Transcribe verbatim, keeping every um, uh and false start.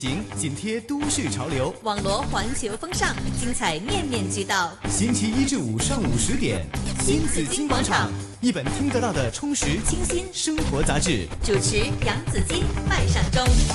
行紧贴都市潮流， 网罗环球风尚，精彩面面俱到。 星期一至五上午十点，新紫金广场，一本听得到的充实清新生活杂志。 主持杨紫金，麦尚中。